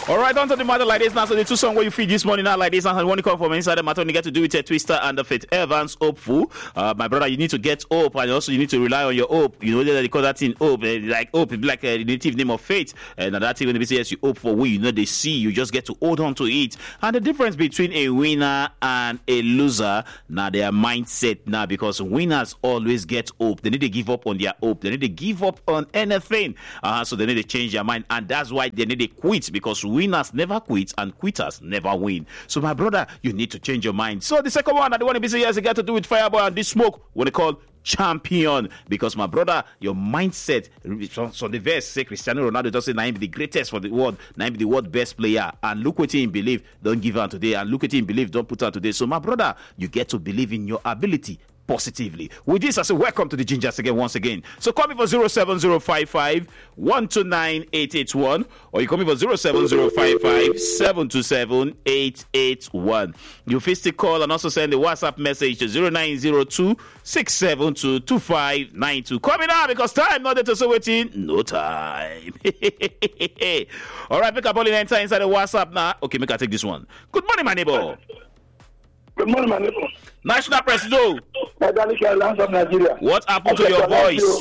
All right, on to the matter like this now. So the two songs where you feed this morning now like this now. And one come from inside the matter, you get to do with a Twister and the Faith Evans hopeful. My brother, you need to get hope, and also you need to rely on your hope. You know that they call that thing hope, like hope, like the native name of faith. And that thing when they say yes, you hope for what you know they see. You just get to hold on to it. And the difference between a winner and a loser, now their mindset now, because winners always get hope. They need to give up on their hope. They need to give up on anything. So they need to change their mind, and that's why they need to quit, because winners never quit and quitters never win. So my brother, you need to change your mind. So the second one, I don't want to be saying yes, it got to do with Fireboy and this smoke, what they call champion, because my brother, your mindset. So the verse say Cristiano Ronaldo just say now be the greatest for the world, now be the world best player, and look what he believe, don't give out today, and look what he believe, don't put out today. So my brother, you get to believe in your ability positively. With this, I say welcome to the Gingers again, once again. So call me for 07055 129 881, or you call me for 07055 727 881. You physically call and also send a WhatsApp message to 0902 672 2592. Call me now, because time not there to say waiting, no time. All right, make up all in enter inside the WhatsApp now. Okay, make I take this one. Good morning, my neighbor. Good morning, my neighbor. National President. Federal Alliance of Nigeria. What happened to your voice?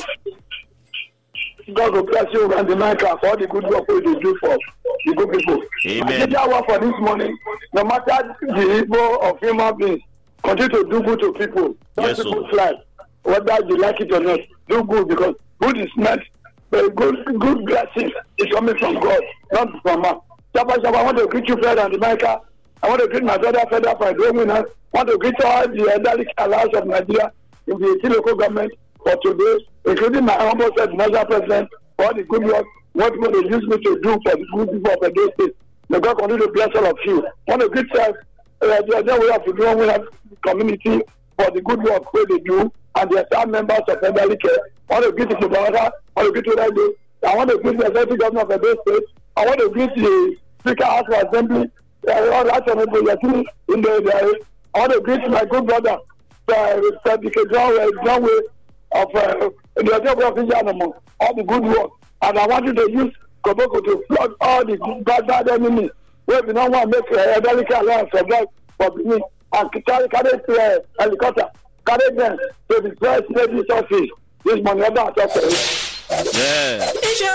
God will bless you and the mic for all the good work we do for the good people. Amen. I did that work for this morning. No matter the evil of human beings, continue to do good to people. Yes, people's life. Whether you like it or not, do good, because good is meant. Good blessings is coming from God, not from man. I want to greet you, Fred, and the mic. I want to greet my brother, Federal President. I want to greet all the elderly Alliance of Nigeria in the 18 local government for today, including my humble self, National President, for all the good work, what they use me to do for the good people of the state. May God continue to bless all of you. I want to greet the we have community for the good work where they do, and the entire members of elderly care. I want to greet the Kubara, I want to greet the I want to greet the executive governor of the state. I want to greet the Speaker House of Assembly. I want to greet my good brother, John Way of the Animal, all the good work. And I want you to use Koboko to flood all the bad enemies. We do not want to make a delicate alliance of that for me. And carry helicopter, carry them to the first lady's office. This money about yeah.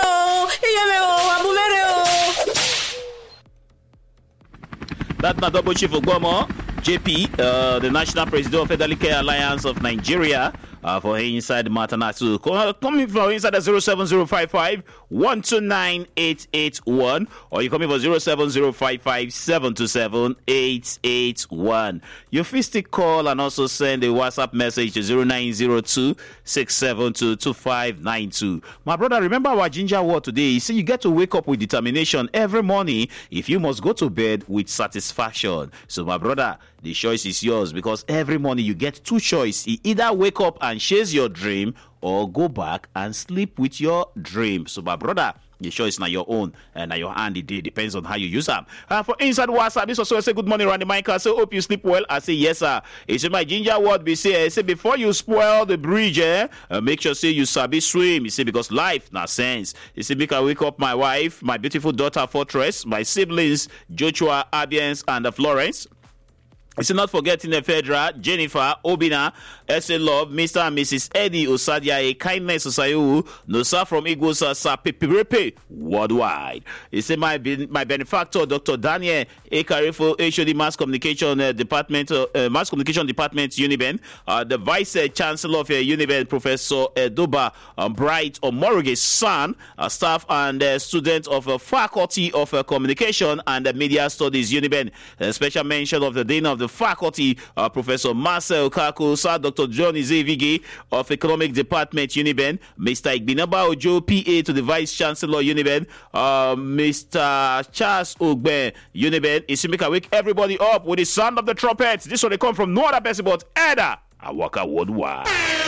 That's my double chief of Gomo, JP, the National President of Federal Care Alliance of Nigeria, for inside the matter now. So coming from inside the 07055 129 881, or you come in for 07055 727 881. You physically call and also send a WhatsApp message to 0902 672 2592. My brother, remember our ginger word today. You see, you get to wake up with determination every morning if you must go to bed with satisfaction. So my brother, the choice is yours, because every morning you get two choices. You either wake up and chase your dream, or go back and sleep with your dream. So my brother, the choice is not your own, and not your hand. It depends on how you use them. For inside WhatsApp, this also say good morning, Randy Michael. So hope you sleep well. I say yes, sir. It's my ginger word. Be say before you spoil the bridge, make sure say you sabi swim. You see, because life na sense. You see, make I wake up my wife, my beautiful daughter Fortress, my siblings Joshua, Abiens, and Florence. You see, not forgetting the Fedra, Jennifer, Obina, S.A. Love, Mr. and Mrs. Eddie Osadia, Kindness Osayu, Nosa from Igusa, Sapipirepe, worldwide. You see, my benefactor, Dr. Daniel Ekarefo, HOD Mass Communication Department, Uniben, the Vice Chancellor of Uniben, Professor Edoba Bright Omoroge's son, staff and student of Faculty of Communication and Media Studies, Uniben. Special mention of the Dean of the Faculty, Professor Marcel Kaku, Sir Dr. John Izevigi of Economic Department, Uniben, Mr. Igbinaba Ojo, PA to the Vice Chancellor, Uniben, Mr. Charles Ogbe, Uniben. Is to make wake everybody up with the sound of the trumpets. This one they come from no other person but Eda Awaka Worldwide.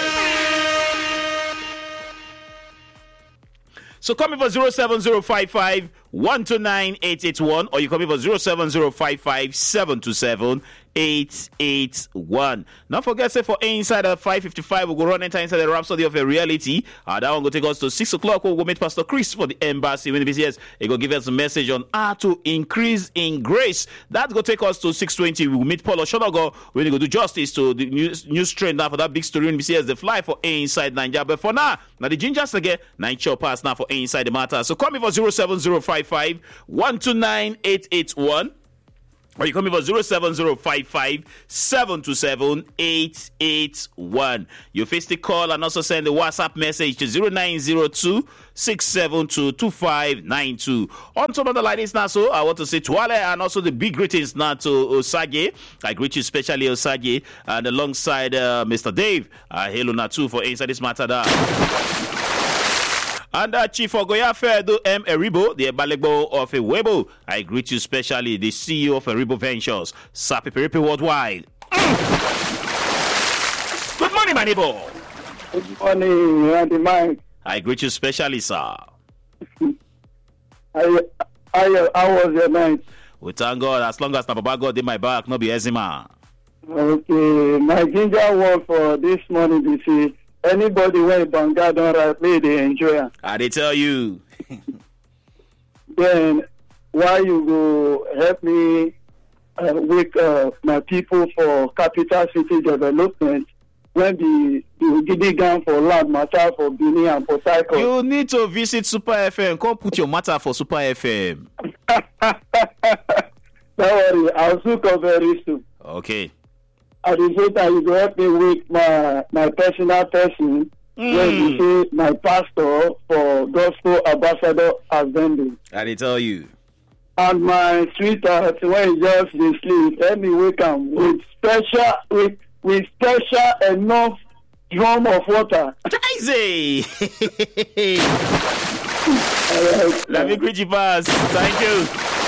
So come in for 07055 129 881, or you come in for 07055 727 881. Don't forget, say for inside at 5:55, we'll go run enter inside the Rhapsody of a Reality. That one will take us to 6 o'clock. We'll go meet Pastor Chris for the embassy. When he visits, he will give us a message on how to increase in grace. That's going to take us to 6:20. We'll meet Paul Oshonago when he go do justice to the news trend now for that big story. When he sees the fly for inside Nigeria. But for now the gingers again, 9 chop pass now for inside the matter. So call me for 07055 129 881. Or you call me for 07055 727 881. You face the call and also send the WhatsApp message to 0902 672 2592. On top of the ladies now, so I want to say Tuale and also the big greetings now to Osage. I greet you especially Osage and alongside Mr. Dave. Hello Natu for Inside This Matter. And Chief Ogoya Fedo M. Eribo, the Ebalego of Ewebo. I greet you especially the CEO of Eribo Ventures, Sapi Peripe Worldwide. Good morning, my neighbor. Good morning, Randy Mike. I greet you especially, sir. How was your night? We thank God, as long as Papa God in my back, no be Ezima. Okay, my ginger word for this morning is anybody when Banga don't write me, they enjoy it. I they tell you. Then why you go help me wake my people for capital city development when the Gidi gang for land matter for Benin and Port Harcourt? You need to visit Super FM. Come put your matter for Super FM. Don't worry, I'll soon up very soon. Okay. At the same time, you go help me with my personal person when you say my pastor for Gospel Ambassador Assembly. I they tell you. And my sweetheart, when he just dey sleep, let me wake him with special enough drum of water. Crazy. Let me greet you first. Thank you.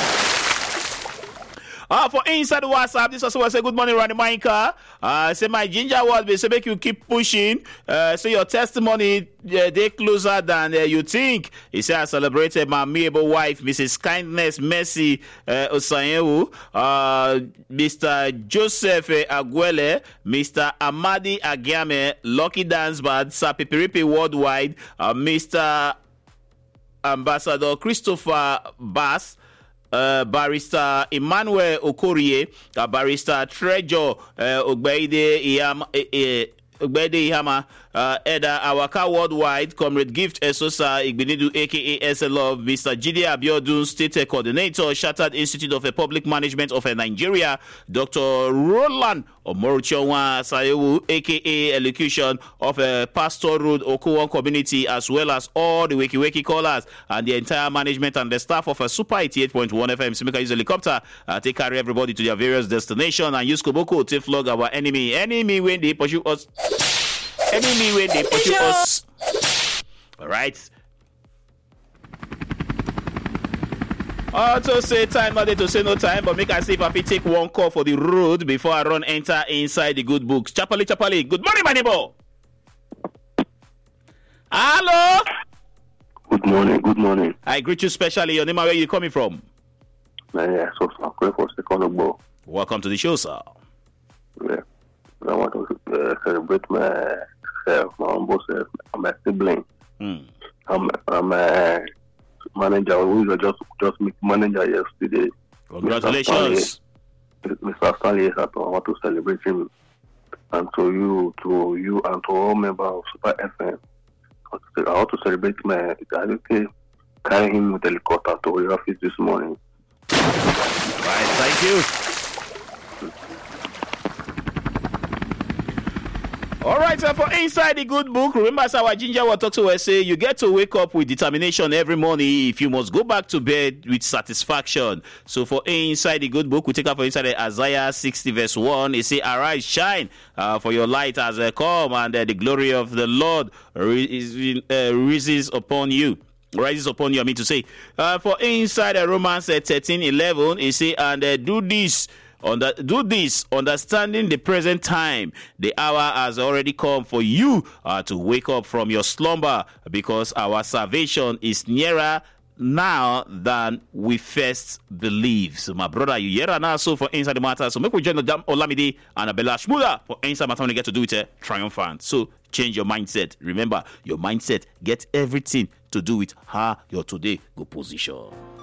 For inside the WhatsApp, this also was say good morning, Randy Micah. Say my ginger word, say make you keep pushing. Say your testimony they closer than you think. He said I celebrated my amiable wife, Mrs. Kindness Mercy Osayewu, Mr. Joseph Aguele, Mr. Amadi Agiame, Lucky Dancebad, Sapipiripi Worldwide, Mr. Ambassador Christopher Bass, Barrister Emmanuel Okorie, Barrister Treasure Ogbeide Ihama, Eda Awaka Worldwide, Comrade Gift Esosa Igbinidu aka SLove, Mr. Jide Abiodun, State Coordinator, Shattered Institute of Public Management of Nigeria, Dr. Roland Omoruchonwa Sayewu aka Elocution of Pastor Road Okuwon Community, as well as all the Wiki callers and the entire management and the staff of a Super 88.1 FM Simika use helicopter take carry everybody to their various destinations and use Koboko to flog our enemy when they pursue us. All right. To say time, not to say no time, but make I see if I take one call for the road before I enter inside the good books. Chapali. Good morning, my neighbor. Hello. Good morning. I greet you specially. Your name and where you coming from? Yeah, so I'm going for second ball. Welcome to the show, sir. Yeah. I want to celebrate myself, my humble self, my sibling. I'm a manager who just meet manager yesterday. Congratulations. Mr. Stanley, I want to celebrate him. And to you and to all members of Super FM. I want to celebrate I carry him with the helicopter to your office this morning. Right, thank you. All right, so for Inside the Good Book, remember as our ginger will talk to us, say you get to wake up with determination every morning if you must go back to bed with satisfaction. So for Inside the Good Book, we take up for Inside Isaiah 60 verse 1. It say, arise, shine, for your light has come, and the glory of the Lord rises upon you. Rises upon you, I mean to say. For Inside Romans 13:11, it say, and do this, understanding the present time. The hour has already come for you to wake up from your slumber, because our salvation is nearer now than we first believe. So, my brother, you hear that now. So, for Inside the Matter, so make we join Olamide and Abella Shmuda for Inside Matter when you get to do it triumphant. So, change your mindset. Remember, your mindset get everything to do with how your today go position.